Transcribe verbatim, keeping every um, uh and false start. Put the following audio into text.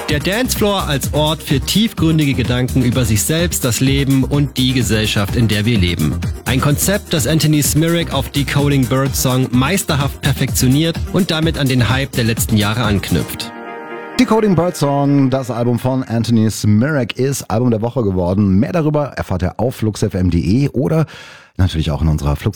Der Dancefloor als Ort für tiefgründige Gedanken über sich selbst, das Leben und die Gesellschaft, in der wir leben. Ein Konzept, das Anthony Smirak auf Decoding Birdsong meisterhaft perfektioniert und damit an den Hype der letzten Jahre anknüpft. Decoding Birdsong, das Album von Anthony Smirak, ist Album der Woche geworden. Mehr darüber erfahrt ihr auf flux f m punkt d e oder natürlich auch in unserer Flux